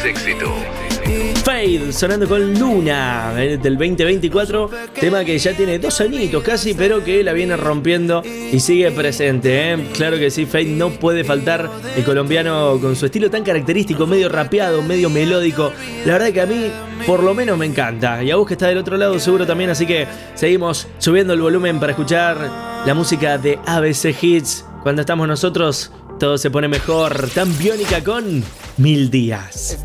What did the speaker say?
éxito. Fade sonando con Luna del 2024, tema que ya tiene 2 añitos casi, pero que la viene rompiendo y sigue presente, ¿eh? Claro que sí, Fade no puede faltar, el colombiano con su estilo tan característico, medio rapeado, medio melódico. La verdad que a mí por lo menos me encanta, y a vos que estás del otro lado seguro también, así que seguimos subiendo el volumen para escuchar la música de ABC Hits. Cuando estamos nosotros todo se pone mejor. Tan Biónica con 1000 días.